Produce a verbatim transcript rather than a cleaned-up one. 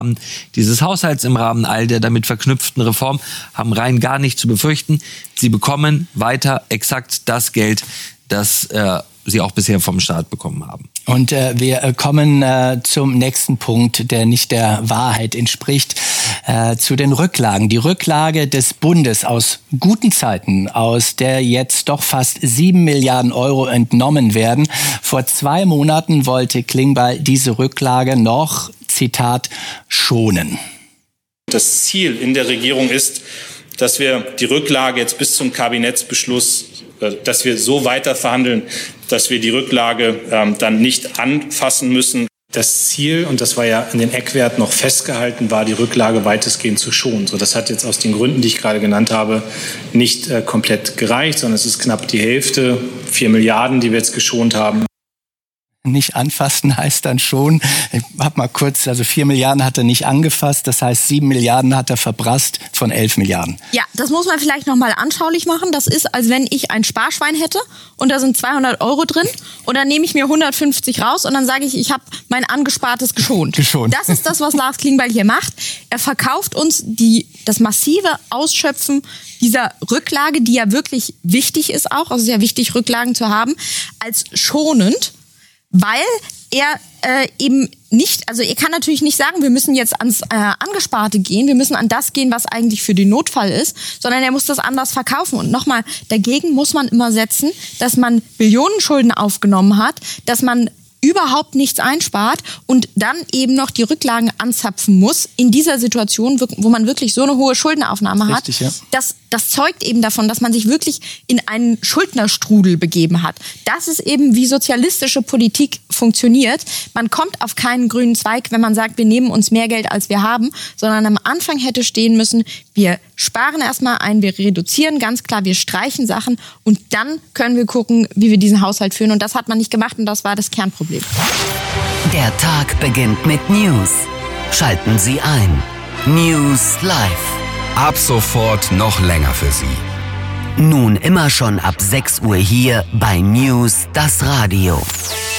dieses Haushalts im Rahmen all der damit verknüpften Reformen haben rein gar nichts zu befürchten. Sie bekommen weiter exakt das Geld, das äh, sie auch bisher vom Staat bekommen haben. Und äh, wir kommen äh, zum nächsten Punkt, der nicht der Wahrheit entspricht, äh, zu den Rücklagen. Die Rücklage des Bundes aus guten Zeiten, aus der jetzt doch fast sieben Milliarden Euro entnommen werden. Vor zwei Monaten wollte Klingbeil diese Rücklage noch, Zitat, schonen. Das Ziel in der Regierung ist, dass wir die Rücklage jetzt bis zum Kabinettsbeschluss, dass wir so weiter verhandeln, dass wir die Rücklage ähm, dann nicht anfassen müssen. Das Ziel, und das war ja in den Eckwerten noch festgehalten, war, die Rücklage weitestgehend zu schonen. So, das hat jetzt aus den Gründen, die ich gerade genannt habe, nicht äh, komplett gereicht, sondern es ist knapp die Hälfte, vier Milliarden, die wir jetzt geschont haben. Nicht anfassen heißt dann schon, ich hab mal kurz, also vier Milliarden hat er nicht angefasst, das heißt sieben Milliarden hat er verprasst von elf Milliarden. Ja, das muss man vielleicht nochmal anschaulich machen. Das ist, als wenn ich ein Sparschwein hätte und da sind zweihundert Euro drin und dann nehme ich mir hundertfünfzig raus und dann sage ich, ich habe mein Angespartes geschont. geschont. Das ist das, was Lars Klingbeil hier macht. Er verkauft uns die, das massive Ausschöpfen dieser Rücklage, die ja wirklich wichtig ist auch, also sehr wichtig, Rücklagen zu haben, als schonend. Weil er äh, eben nicht, also er kann natürlich nicht sagen, wir müssen jetzt ans äh, Angesparte gehen, wir müssen an das gehen, was eigentlich für den Notfall ist, sondern er muss das anders verkaufen. Und nochmal, dagegen muss man immer setzen, dass man Billionenschulden aufgenommen hat, dass man überhaupt nichts einspart und dann eben noch die Rücklagen anzapfen muss in dieser Situation, wo man wirklich so eine hohe Schuldenaufnahme hat. Richtig, ja. Das, das zeugt eben davon, dass man sich wirklich in einen Schuldnerstrudel begeben hat. Das ist eben, wie sozialistische Politik funktioniert. Man kommt auf keinen grünen Zweig, wenn man sagt, wir nehmen uns mehr Geld, als wir haben, sondern am Anfang hätte stehen müssen, wir sparen erstmal ein, wir reduzieren ganz klar, wir streichen Sachen und dann können wir gucken, wie wir diesen Haushalt führen. Und das hat man nicht gemacht und das war das Kernproblem. Der Tag beginnt mit News. Schalten Sie ein. News Live. Ab sofort noch länger für Sie. Nun immer schon ab sechs Uhr hier bei News, das Radio.